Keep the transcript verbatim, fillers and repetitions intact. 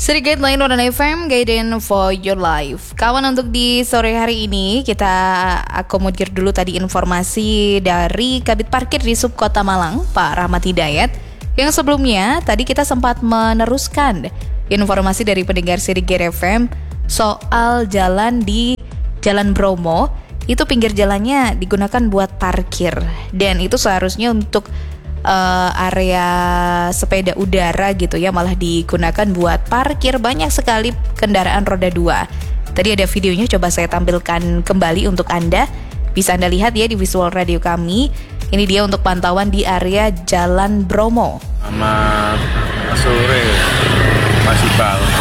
Sedikit lain Warna F M, guidance for your life. Kawan, untuk di sore hari ini kita akomodir dulu tadi informasi dari Kabid Parkir di Subkota Malang, Pak Rahmat Hidayat. Yang sebelumnya tadi kita sempat meneruskan informasi dari pendengar Sedikit F M soal jalan di Jalan Bromo. Itu pinggir jalannya digunakan buat parkir, dan itu seharusnya untuk uh, area sepeda udara gitu ya, malah digunakan buat parkir banyak sekali kendaraan roda dua. Tadi ada videonya, coba saya tampilkan kembali untuk Anda. Bisa Anda lihat ya di visual radio kami. Ini dia untuk pantauan di area Jalan Bromo. Selamat sore, Mas Iqbal.